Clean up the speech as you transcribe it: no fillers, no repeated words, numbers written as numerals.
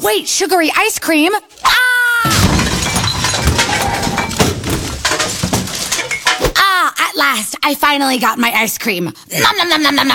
Wait, sugary ice cream? At last, I finally got my ice cream. Nom nom nom nom nom nom.